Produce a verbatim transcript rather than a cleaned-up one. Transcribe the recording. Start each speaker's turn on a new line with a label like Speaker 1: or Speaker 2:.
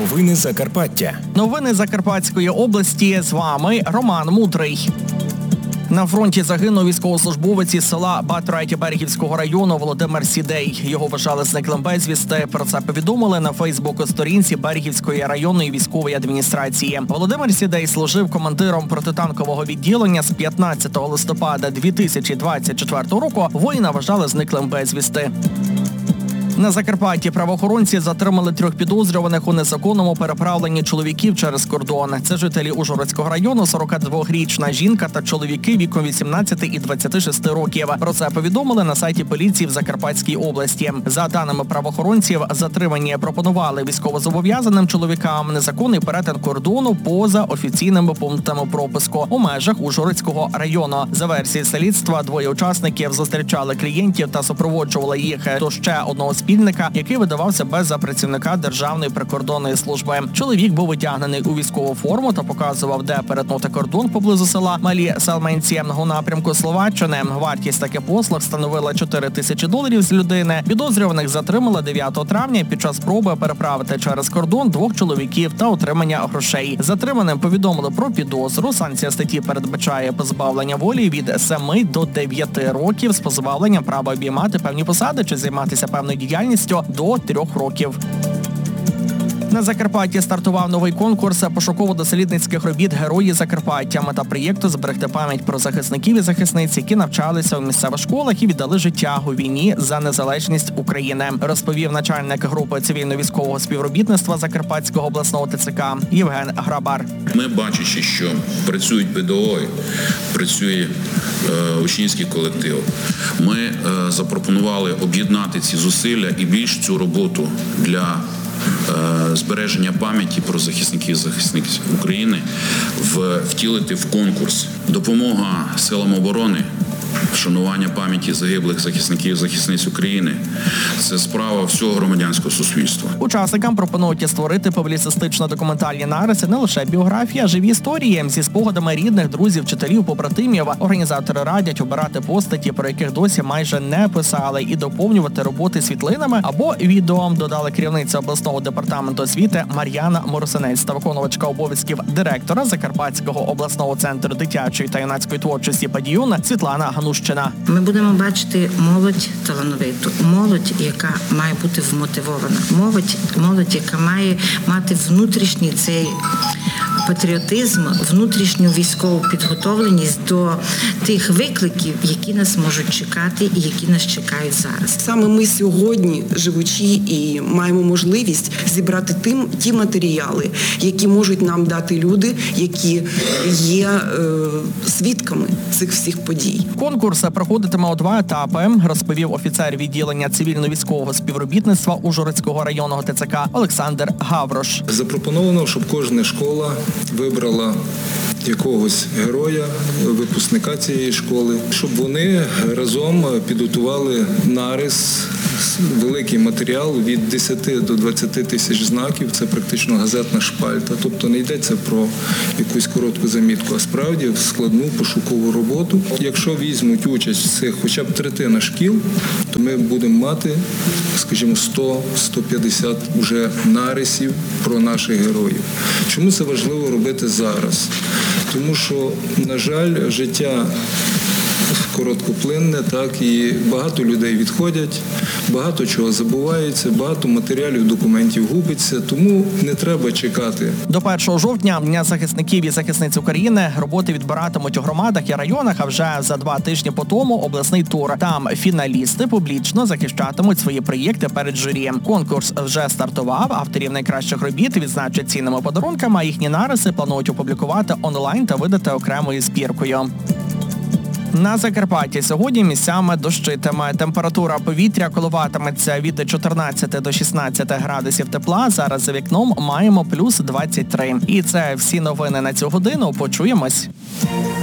Speaker 1: Новини Закарпаття.
Speaker 2: Новини Закарпатської області. З вами Роман Мудрий. На фронті загинув військовослужбовець із села Батрайті Берегівського району Володимир Сідей. Його вважали зниклим безвісти. Про це повідомили на фейсбук-сторінці Берегівської районної військової адміністрації. Володимир Сідей служив командиром протитанкового відділення з п'ятнадцятого листопада дві тисячі двадцять четвертого року. Воїна вважали зниклим безвісти. На Закарпатті правоохоронці затримали трьох підозрюваних у незаконному переправленні чоловіків через кордон. Це жителі Ужгородського району, сорокадвохрічна жінка та чоловіки віком вісімнадцяти і двадцяти шести років. Про це повідомили на сайті поліції в Закарпатській області. За даними правоохоронців, затримані пропонували військовозобов'язаним чоловікам незаконний перетин кордону поза офіційними пунктами пропуску у межах Ужгородського району. За версією слідства, двоє учасників зустрічали клієнтів та супроводжували їх до ще одного спільника, який видавав себе за працівника Державної прикордонної служби. Чоловік був одягнений у військову форму та показував, де перетнути кордон поблизу села Малі Селменці у напрямку Словаччини. Вартість таких послуг становила чотири тисячі доларів з людини. Підозрюваних затримали дев'ятого травня під час спроби переправити через кордон двох чоловіків та отримання грошей. Затриманим повідомили про підозру. Санкція статті передбачає позбавлення волі від семи до дев'яти років з позбавленням права обіймати певні посади чи займатися певною діяльністю до трьох років. На Закарпатті стартував новий конкурс пошуково-дослідницьких робіт «Герої Закарпаття». Мета проєкту – зберегти пам'ять про захисників і захисниць, які навчалися у місцевих школах і віддали життя у війні за незалежність України, розповів начальник групи цивільно-військового співробітництва Закарпатського обласного ТЦК Євген Грабар.
Speaker 3: Ми, бачачи, що працюють педагоги, працює е, учнівський колектив, ми е, запропонували об'єднати ці зусилля і більш цю роботу для збереження пам'яті про захисників і захисниць України втілити в конкурс. Допомога силам оборони, вшанування пам'яті загиблих захисників і захисниць України – це справа всього громадянського суспільства.
Speaker 2: Учасникам пропонують створити публіцистично-документальні нариси, не лише біографії, а живі історії зі спогадами рідних, друзів, вчителів, побратимів. Організатори радять обирати постаті, про яких досі майже не писали, і доповнювати роботи світлинами або відео, додала керівниця обласного департаменту освіти Мар'яна Моросинець та виконувачка обов'язків директора Закарпатського обласного центру дитячої та юнацької творчості «Падіюн» Світлана Ганущина.
Speaker 4: Ми будемо бачити молодь талановиту, молодь, яка має бути вмотивована, молодь, молодь, яка має мати внутрішній цей патріотизм, внутрішню військову підготовленість до тих викликів, які нас можуть чекати і які нас чекають зараз.
Speaker 5: Саме ми сьогодні, живучи, і маємо можливість зібрати тим, ті матеріали, які можуть нам дати люди, які є е, свідками цих всіх подій.
Speaker 2: Конкурс проходитиме у два етапи, розповів офіцер відділення цивільно-військового співробітництва Ужгородського районного ТЦК Олександр Гаврош.
Speaker 6: Запропоновано, щоб кожна школа вибрала якогось героя, випускника цієї школи, щоб вони разом підготували нарис, великий матеріал від десяти до двадцяти тисяч знаків, це практично газетна шпальта. Тобто не йдеться про якусь коротку замітку, а справді складну пошукову роботу. Якщо візьмуть участь в цих хоча б третина шкіл, то ми будемо мати, скажімо, сто - сто п'ятдесят уже нарисів про наших героїв. Чому це важливо робити зараз? Тому що, на жаль, життя короткоплинне, так, і багато людей відходять, багато чого забувається, багато матеріалів, документів губиться, тому не треба чекати.
Speaker 2: До першого жовтня, Дня захисників і захисниць України, роботи відбиратимуть у громадах і районах, а вже за два тижні по тому обласний тур. Там фіналісти публічно захищатимуть свої проєкти перед журі. Конкурс вже стартував, авторів найкращих робіт відзначать цінними подарунками, а їхні нариси планують опублікувати онлайн та видати окремою збіркою. На Закарпатті сьогодні місцями дощитиме. Температура повітря коливатиметься від чотирнадцяти до шістнадцяти градусів тепла. Зараз за вікном маємо плюс двадцять три. І це всі новини на цю годину. Почуємось.